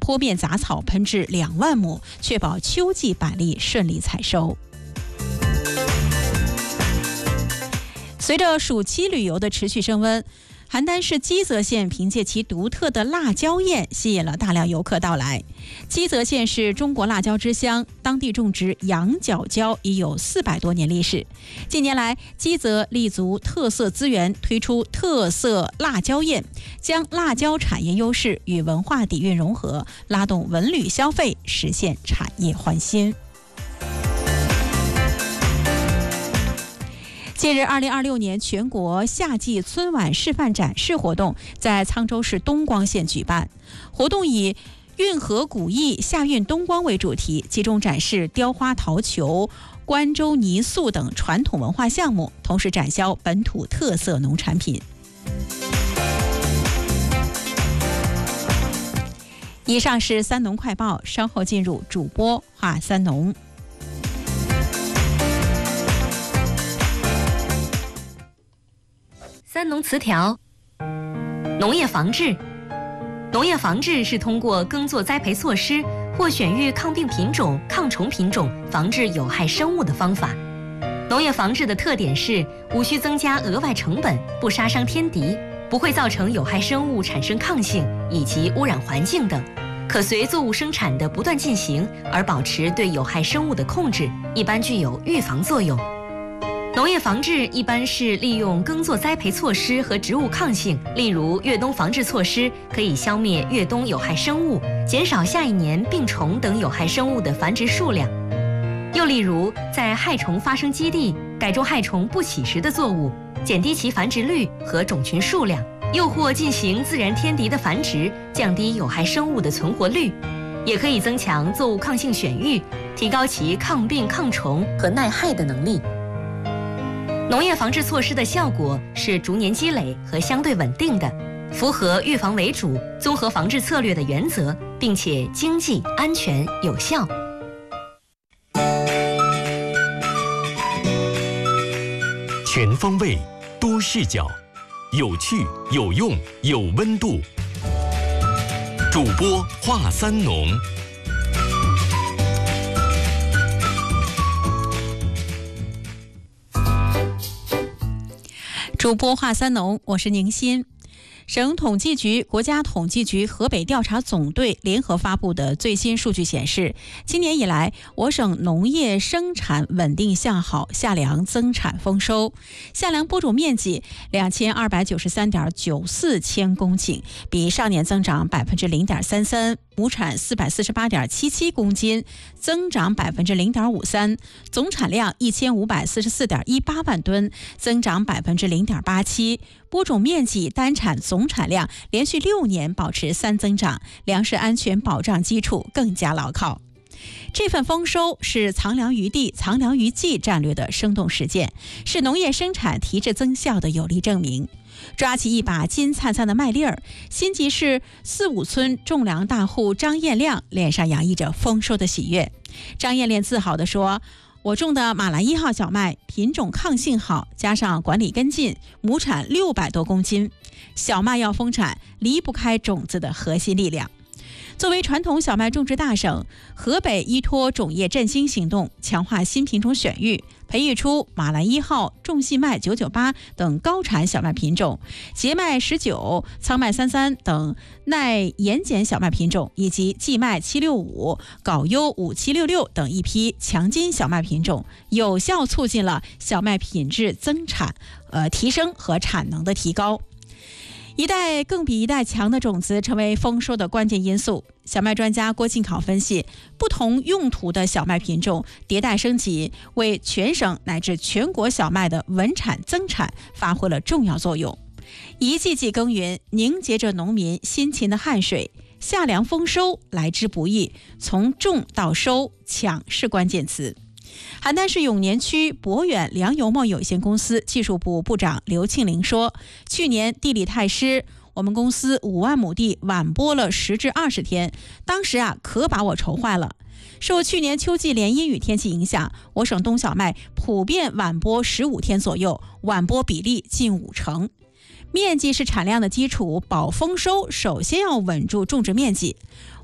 坡面杂草喷至2万亩，确保秋季板栗顺利采收。随着暑期旅游的持续升温，邯郸市基泽县凭借其独特的辣椒宴吸引了大量游客到来。基泽县是中国辣椒之乡，当地种植羊角椒已有400多年历史。近年来，基泽立足特色资源，推出特色辣椒宴，将辣椒产业优势与文化底蕴融合，拉动文旅消费，实现产业焕新。近日，2026年全国夏季春晚示范展示活动在沧州市东光县举办。活动以运河古意，夏运东光为主题，集中展示雕花陶球、关州泥塑等传统文化项目，同时展销本土特色农产品。以上是三农快报，稍后进入主播话三农。 三农词条：农业防治。农业防治是通过耕作栽培措施或选育抗病品种、抗虫品种，防治有害生物的方法。农业防治的特点是无需增加额外成本，不杀伤天敌，不会造成有害生物产生抗性以及污染环境等，可随作物生产的不断进行而保持对有害生物的控制，一般具有预防作用。农业防治一般是利用耕作栽培措施和植物抗性，例如越冬防治措施可以消灭越冬有害生物，减少下一年病虫等有害生物的繁殖数量。又例如，在害虫发生基地改种害虫不起时的作物，减低其繁殖率和种群数量，又或进行自然天敌的繁殖，降低有害生物的存活率。也可以增强作物抗性选育，提高其抗病抗虫和耐害的能力。农业防治措施的效果是逐年积累和相对稳定的，符合预防为主、综合防治策略的原则，并且经济、安全、有效。 全方位、多视角，有趣、有用、有温度。主播话三农。 主播话三农，我是宁鑫。省统计局、国家统计局河北调查总队联合发布的最新数据显示，今年以来，我省农业生产稳定向好，夏粮增产丰收，夏粮播种面积2293.94千公顷，比上年增长0.33%，亩产448.77公斤，增长0.53%，总产量1544.18万吨，增长0.87%。播种面积、单产总产量连续6年保持3增长，粮食安全保障基础更加牢靠。这份丰收是藏粮于地、藏粮于技战略的生动实践，是农业生产提质增效的有力证明。抓起一把金灿灿的麦粒儿，新集市4、5村种粮大户张艳亮脸上洋溢着丰收的喜悦。张艳亮自豪地说，我种的马兰1号小麦品种抗性好，加上管理跟进，亩产600多公斤。小麦要丰产，离不开种子的核心力量。作为传统小麦种植大省，河北依托种业振兴行动，强化新品种选育，培育出马兰1号、种细麦998等高产小麦品种，节麦19、苍麦33等耐盐碱小麦品种，以及荠麦765、秆优5766等一批强筋小麦品种，有效促进了小麦品质提升和产能的提高。一代更比一代强的种子成为丰收的关键因素。小麦专家郭庆考分析，不同用途的小麦品种迭代升级，为全省乃至全国小麦的稳产增产发挥了重要作用。一季季耕耘凝结着农民辛勤的汗水，夏粮丰收来之不易，从种到收抢是关键词。邯郸市永年区博远粮油贸有限公司技术部部长刘庆林说，去年地理太湿，我们公司5万亩地晚播了10至20天，当时可把我愁坏了。受去年秋季连阴雨天气影响，我省冬小麦普遍晚播15天左右，晚播比例近50%。面积是产量的基础，保丰收首先要稳住种植面积。